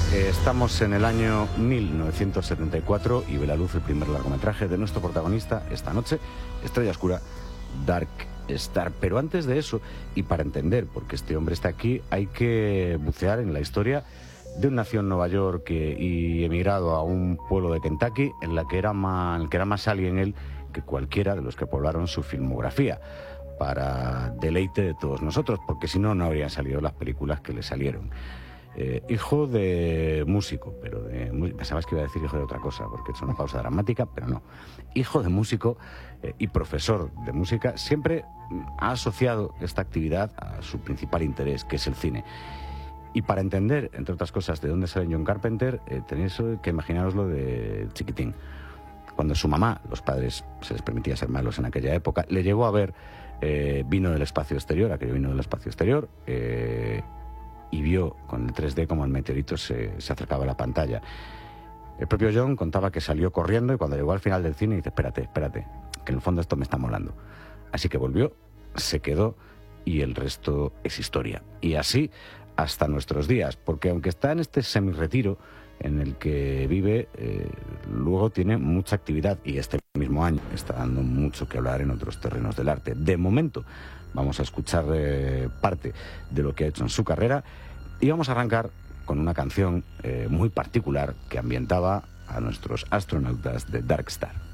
Estamos en el año 1974 y ve la luz el primer largometraje de nuestro protagonista esta noche, Estrella Oscura, Dark Star. Pero antes de eso, y para entender por qué este hombre está aquí, hay que bucear en la historia de un nacido en Nueva York y emigrado a un pueblo de Kentucky en el que era más alien él que cualquiera de los que poblaron su filmografía, para deleite de todos nosotros, porque si no, no habrían salido las películas que le salieron. Hijo de músico, pero pensabas que iba a decir hijo de otra cosa, porque es una pausa dramática, pero no. Hijo de músico y profesor de música, siempre ha asociado esta actividad a su principal interés, que es el cine. Y para entender, entre otras cosas, de dónde sale John Carpenter, tenéis que imaginaroslo de chiquitín. Cuando su mamá, los padres se les permitía ser malos en aquella época, le llevó a ver Vino del espacio exterior, aquello Vino del espacio exterior, y vio con el 3D como el meteorito se acercaba a la pantalla. El propio John contaba que salió corriendo y cuando llegó al final del cine dice, espérate, que en el fondo esto me está molando. Así que volvió, se quedó y el resto es historia. Y así hasta nuestros días, porque aunque está en este semi-retiro en el que vive, luego tiene mucha actividad y este mismo año está dando mucho que hablar en otros terrenos del arte. De momento vamos a escuchar parte de lo que ha hecho en su carrera y vamos a arrancar con una canción muy particular que ambientaba a nuestros astronautas de Dark Star.